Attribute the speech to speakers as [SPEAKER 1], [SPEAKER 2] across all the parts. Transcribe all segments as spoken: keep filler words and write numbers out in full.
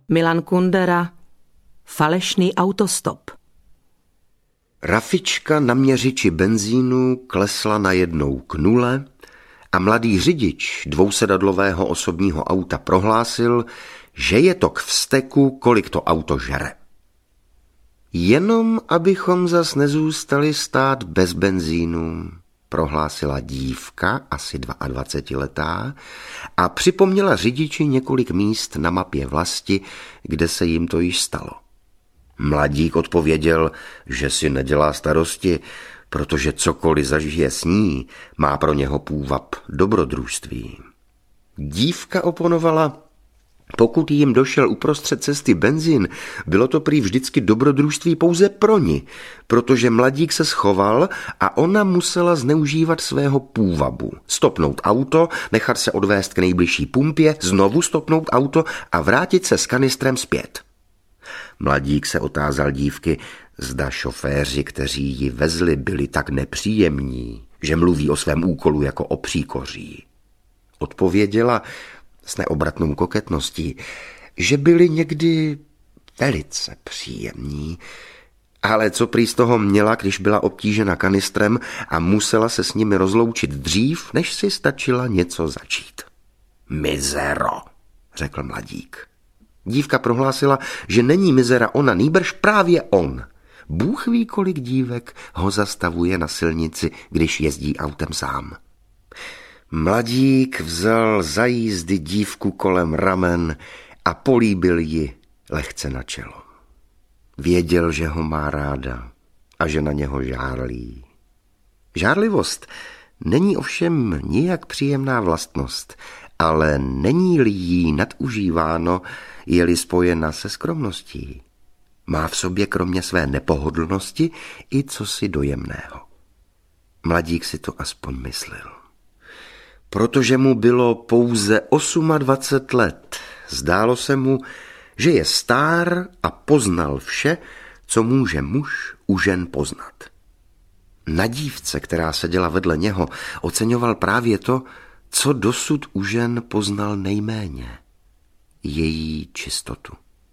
[SPEAKER 1] Milan Kundera, Falešný autostop.
[SPEAKER 2] Rafička na měřiči benzínu klesla najednou k nule a mladý řidič dvousedadlového osobního auta prohlásil, že je to k vzteku, kolik to auto žere. Jenom abychom zas nezůstali stát bez benzínu, prohlásila dívka, asi dvaadvacetiletá, a připomněla řidiči několik míst na mapě vlasti, kde se jim to již stalo. Mladík odpověděl, že si nedělá starosti, protože cokoliv zažije s ní, má pro něho půvab dobrodružství. Dívka oponovala, pokud jim došel uprostřed cesty benzín, bylo to prý vždycky dobrodružství pouze pro ni, protože mladík se schoval a ona musela zneužívat svého půvabu. Stopnout auto, nechat se odvést k nejbližší pumpě, znovu stopnout auto a vrátit se s kanistrem zpět. Mladík se otázal dívky, zda šoféři, kteří ji vezli, byli tak nepříjemní, že mluví o svém úkolu jako o příkoří. Odpověděla s neobratnou koketností, že byli někdy velice příjemní, ale co prý z toho měla, když byla obtížena kanistrem a musela se s nimi rozloučit dřív, než si stačila něco začít. Mizero, řekl mladík. Dívka prohlásila, že není mizera ona, nýbrž právě on. Bůh ví, kolik dívek ho zastavuje na silnici, když jezdí autem sám. Mladík vzal za jízdy dívku kolem ramen a políbil ji lehce na čelo. Věděl, že ho má ráda a že na něho žárlí. Žárlivost není ovšem nijak příjemná vlastnost, ale není-li jí nadužíváno, je-li spojena se skromností. Má v sobě kromě své nepohodlnosti i cosi dojemného. Mladík si to aspoň myslel. Protože mu bylo pouze dvacet osm let, zdálo se mu, že je stár a poznal vše, co může muž u žen poznat. Na dívce, která seděla vedle něho, oceňoval právě to, co dosud u žen poznal nejméně. Její čistotu.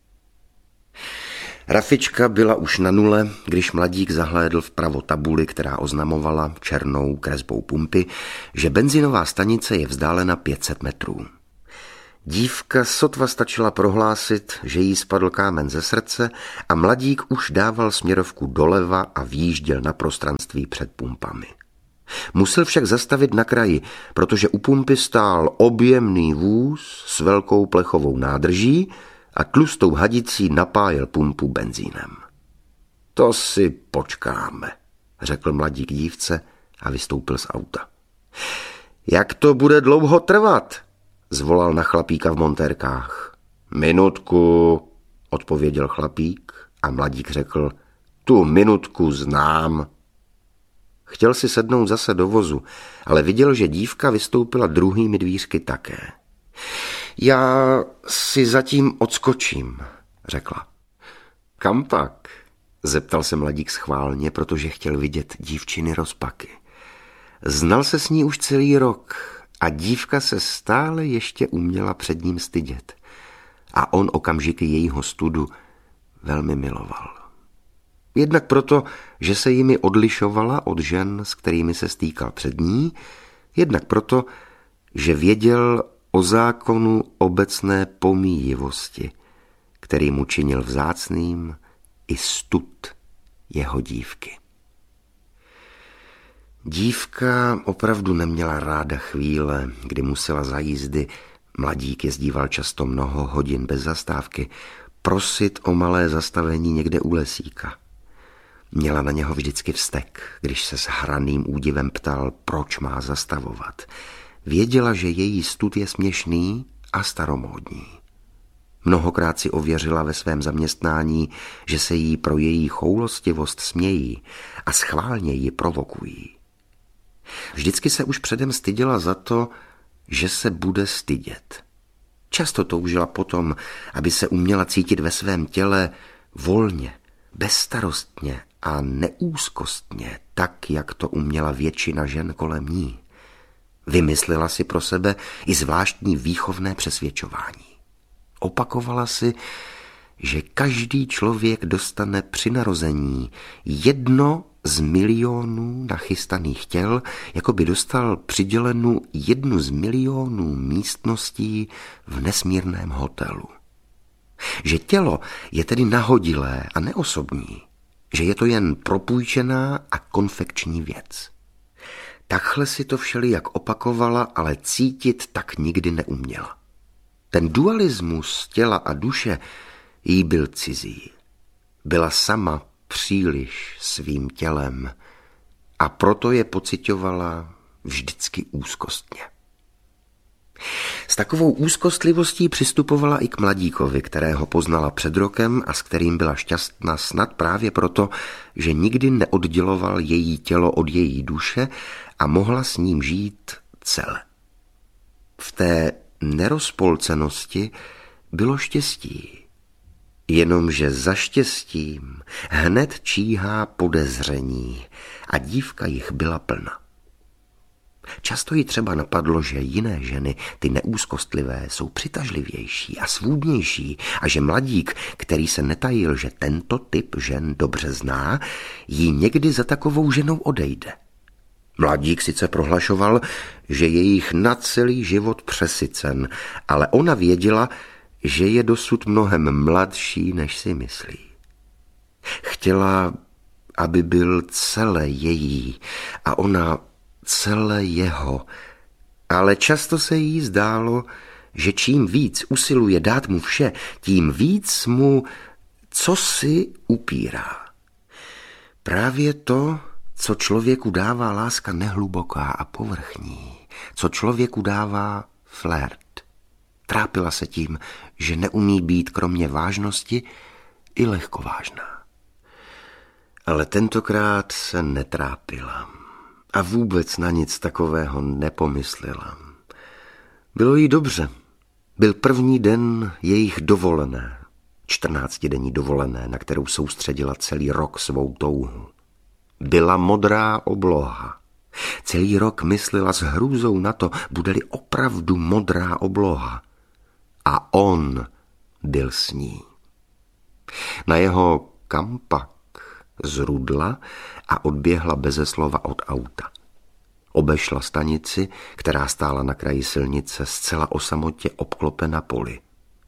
[SPEAKER 2] Rafička byla už na nule, když mladík zahlédl vpravo tabuli, která oznamovala černou kresbou pumpy, že benzinová stanice je vzdálena pět set metrů. Dívka sotva stačila prohlásit, že jí spadl kámen ze srdce a mladík už dával směrovku doleva a vjížděl na prostranství před pumpami. Musel však zastavit na kraji, protože u pumpy stál objemný vůz s velkou plechovou nádrží a tlustou hadicí napájel pumpu benzínem. To si počkáme, řekl mladík dívce a vystoupil z auta. Jak to bude dlouho trvat? Zvolal na chlapíka v montérkách. Minutku, odpověděl chlapík a mladík řekl, tu minutku znám. Chtěl si sednout zase do vozu, ale viděl, že dívka vystoupila druhými dvířky také. Já si zatím odskočím, řekla. Kam pak? Zeptal se mladík schválně, protože chtěl vidět dívčiny rozpaky. Znal se s ní už celý rok a dívka se stále ještě uměla před ním stydět. A on okamžiky jejího studu velmi miloval. Jednak proto, že se jimi odlišovala od žen, s kterými se stýkal před ní, jednak proto, že věděl o zákonu obecné pomíjivosti, který mu činil vzácným i stud jeho dívky. Dívka opravdu neměla ráda chvíle, kdy musela za jízdy, mladík jezdíval často mnoho hodin bez zastávky, prosit o malé zastavení někde u lesíka. Měla na něho vždycky vztek, když se s hraným údivem ptal, proč má zastavovat. Věděla, že její stud je směšný a staromódní. Mnohokrát si ověřila ve svém zaměstnání, že se jí pro její choulostivost smějí a schválně ji provokují. Vždycky se už předem styděla za to, že se bude stydět. Často toužila potom, aby se uměla cítit ve svém těle volně, bezstarostně a neúzkostně, tak, jak to uměla většina žen kolem ní. Vymyslela si pro sebe i zvláštní výchovné přesvědčování. Opakovala si, že každý člověk dostane při narození jedno z milionů nachystaných těl, jako by dostal přidělenou jednu z milionů místností v nesmírném hotelu. Že tělo je tedy nahodilé a neosobní, že je to jen propůjčená a konfekční věc. Takhle si to všelijak opakovala, ale cítit tak nikdy neuměla. Ten dualismus těla a duše jí byl cizí. Byla sama příliš svým tělem a proto je pociťovala vždycky úzkostně. S takovou úzkostlivostí přistupovala i k mladíkovi, kterého poznala před rokem a s kterým byla šťastná snad právě proto, že nikdy neodděloval její tělo od její duše a mohla s ním žít celé. V té nerozpolcenosti bylo štěstí, jenomže za štěstím hned číhá podezření a dívka jich byla plna. Často jí třeba napadlo, že jiné ženy, ty neúzkostlivé, jsou přitažlivější a svůdnější a že mladík, který se netajil, že tento typ žen dobře zná, jí někdy za takovou ženou odejde. Mladík sice prohlašoval, že je jich na celý život přesycen, ale ona věděla, že je dosud mnohem mladší, než si myslí. Chtěla, aby byl celé její a ona celé jeho, ale často se jí zdálo, že čím víc usiluje dát mu vše, tím víc mu cosi upírá. Právě to, co člověku dává láska nehluboká a povrchní, co člověku dává flirt. Trápila se tím, že neumí být kromě vážnosti i lehkovážná. Ale tentokrát se netrápila a vůbec na nic takového nepomyslela. Bylo jí dobře. Byl první den jejich dovolené, čtrnáctidenní dovolené, na kterou soustředila celý rok svou touhu. Byla modrá obloha. Celý rok myslela s hrůzou na to, bude-li opravdu modrá obloha. A on byl s ní. Na jeho kampak zrudla a odběhla beze slova od auta. Obešla stanici, která stála na kraji silnice, zcela o samotě obklopena poli.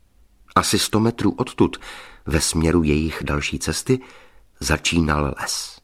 [SPEAKER 2] Asi sto metrů odtud, ve směru jejich další cesty, začínal les.